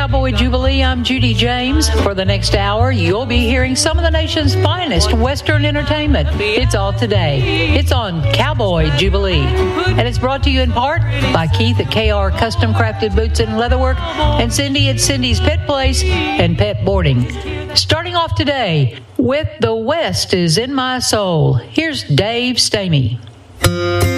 Cowboy Jubilee. I'm Judy James. For the next hour, you'll be hearing some of the nation's finest Western entertainment. It's all today. It's on Cowboy Jubilee. And it's brought to you in part by Keith at KR Custom Crafted Boots and Leatherwork and Cindy at Cindy's Pet Place and Pet Boarding. Starting off today with The West is in My Soul. Here's Dave Stamey.